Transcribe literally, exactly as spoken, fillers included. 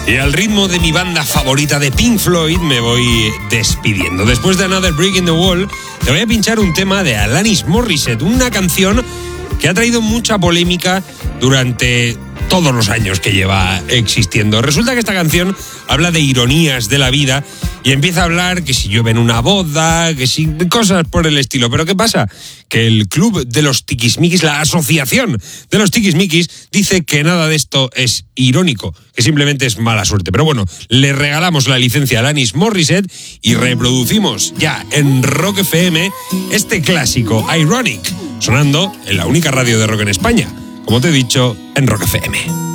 Y al ritmo de mi banda favorita de Pink Floyd me voy despidiendo. Después de Another Brick in the Wall, te voy a pinchar un tema de Alanis Morissette, una canción que ha traído mucha polémica durante todos los años que lleva existiendo. Resulta que esta canción habla de ironías de la vida y empieza a hablar que si llueve en una boda, que si cosas por el estilo. Pero ¿qué pasa? Que el club de los tiquismiquis, la asociación de los tiquismiquis, dice que nada de esto es irónico, que simplemente es mala suerte. Pero bueno, le regalamos la licencia a Alanis Morissette y reproducimos ya en Rock F M este clásico Ironic, sonando en la única radio de rock en España, como te he dicho, en Rock F M.